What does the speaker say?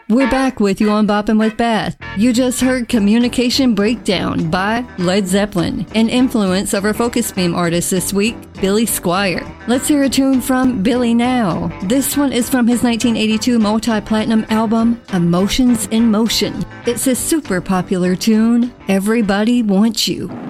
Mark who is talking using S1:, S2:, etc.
S1: We're back with you on Boppin' with Beth. You just heard Communication Breakdown by Led Zeppelin, an influence of our Focus Beam artist this week, Billy Squier. Let's hear a tune from Billy now. This one is from his 1982 multi-platinum album, Emotions in Motion. It's a super popular tune, Everybody Wants You.